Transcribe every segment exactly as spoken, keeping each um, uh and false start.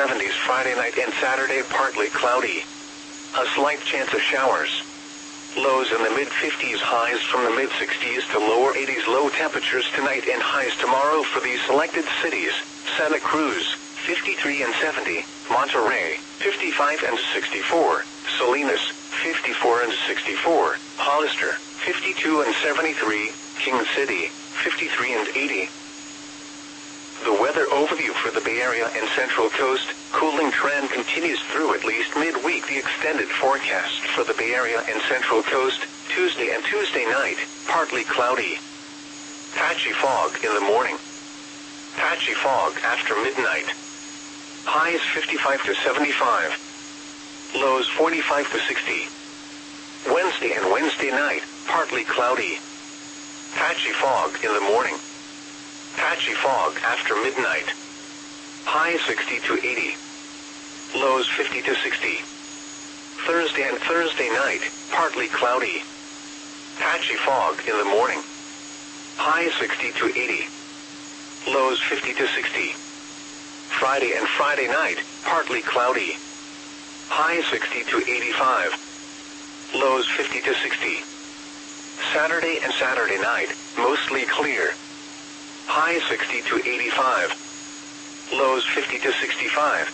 seventies Friday night and Saturday, partly cloudy. A slight chance of showers. Lows in the mid-fifties, highs from the mid-sixties to lower eighties. Low temperatures tonight and highs tomorrow for these selected cities: Santa Cruz, fifty-three and seventy, Monterey, fifty-five and sixty-four, Salinas, fifty-four and sixty-four, Hollister, fifty-two and seventy-three, King City, fifty-three and eighty. The weather overview for the Bay Area and Central Coast: cooling trend continues through at least midweek. The extended forecast for the Bay Area and Central Coast: Tuesday and Tuesday night, partly cloudy. Patchy fog in the morning. Patchy fog after midnight. Highs fifty-five to seventy-five. Lows forty-five to sixty. Wednesday and Wednesday night, partly cloudy. Patchy fog in the morning. Patchy fog after midnight. Highs sixty to eighty. Lows fifty to sixty. Thursday and Thursday night, partly cloudy. Patchy fog in the morning. Highs sixty to eighty. Lows fifty to sixty. Friday and Friday night, partly cloudy. Highs sixty to eighty-five. Lows fifty to sixty. Saturday and Saturday night, mostly clear. Highs sixty to eighty-five. Lows fifty to sixty-five.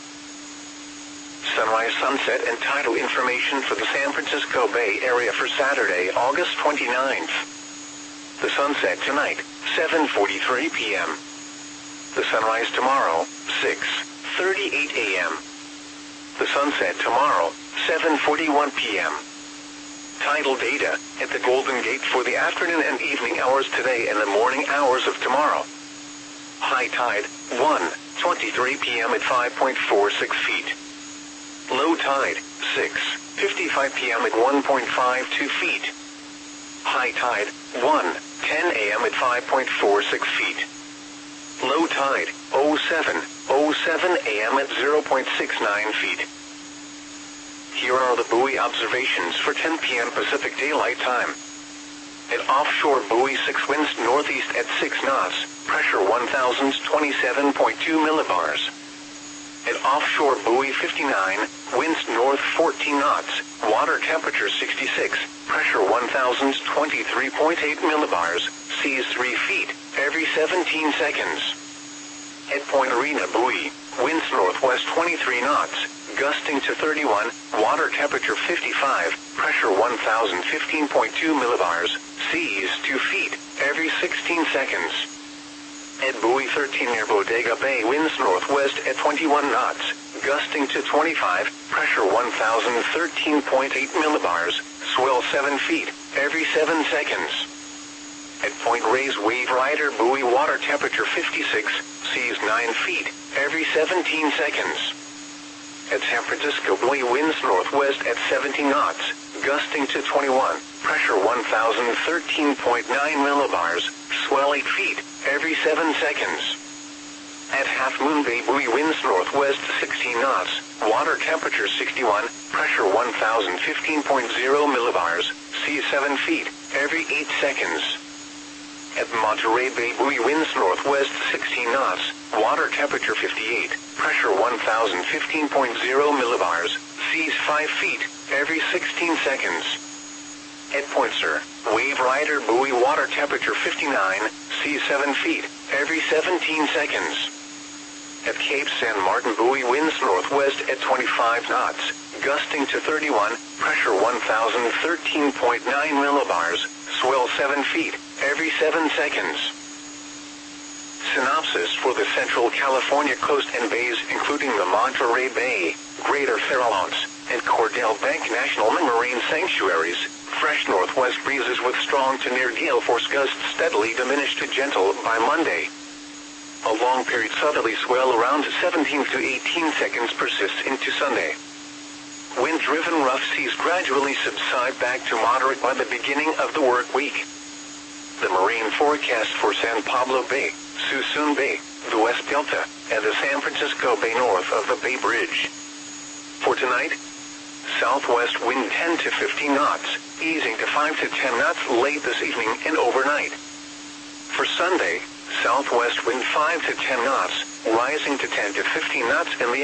Sunrise, sunset, and tidal information for the San Francisco Bay Area for Saturday, August twenty-ninth. The sunset tonight, seven forty-three p m The sunrise tomorrow, six thirty-eight a m The sunset tomorrow, seven forty-one p m Tidal data at the Golden Gate for the afternoon and evening hours today and the morning hours of tomorrow. High tide, one twenty-three p m at five point four six feet. Low tide, six fifty-five p m at one point five two feet. High tide, one ten a m at five point four six feet. Low tide, oh seven oh seven a m at zero point six nine feet. Here are the buoy observations for ten p m Pacific Daylight Time. At offshore buoy six, winds northeast at six knots, pressure one thousand twenty-seven point two millibars. At offshore buoy fifty-nine, winds north fourteen knots, water temperature sixty-six, pressure one thousand twenty-three point eight millibars, seas three feet, every seventeen seconds. At Point Arena buoy, winds northwest twenty-three knots, gusting to thirty-one, water temperature fifty-five, pressure one thousand fifteen point two millibars, seas two feet, every sixteen seconds. At buoy thirteen near Bodega Bay, winds northwest at twenty-one knots, gusting to twenty-five, pressure one thousand thirteen point eight millibars, swell seven feet, every seven seconds. At Point Reyes Wave Rider buoy, water temperature fifty-six, seas nine feet, every seventeen seconds. At San Francisco buoy, winds northwest at seventy knots, gusting to twenty-one, pressure one thousand thirteen point nine millibars, swell eight feet, every seven seconds. At Half Moon Bay buoy, winds northwest sixteen knots, water temperature sixty-one, pressure one thousand fifteen point zero millibars, seas seven feet, every eight seconds. At Monterey Bay buoy, winds northwest sixteen knots, water temperature fifty-eight, pressure one thousand fifteen point zero millibars, seas five feet, every sixteen seconds. At Point Sur, Wave Rider buoy, water temperature fifty-nine, seas seven feet, every seventeen seconds. At Cape San Martin buoy, winds northwest at twenty-five knots, gusting to thirty-one, pressure one thousand thirteen point nine millibars, swell seven feet, every seven seconds. Synopsis for the Central California coast and bays, including the Monterey Bay, Greater Farallones, and Cordell Bank National Marine Sanctuaries. Fresh northwest breezes with strong to near gale force gusts steadily diminish to gentle by Monday. A long period southerly swell around seventeen to eighteen seconds persists into Sunday. Wind-driven rough seas gradually subside back to moderate by the beginning of the work week. The marine forecast for San Pablo Bay, Suisun Bay, the West Delta, and the San Francisco Bay north of the Bay Bridge. For tonight, southwest wind ten to fifteen knots, easing to five to ten knots late this evening and overnight. For Sunday, southwest wind five to ten knots, rising to ten to fifteen knots in the